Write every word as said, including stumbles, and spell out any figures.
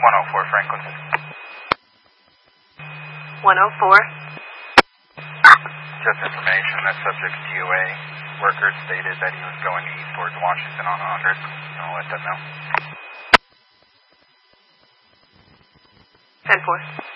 one oh four Franklin. one oh four. Just information, that subject's D O A. Worker stated that he was going east towards Washington on one hundred. I'll let them know. ten four.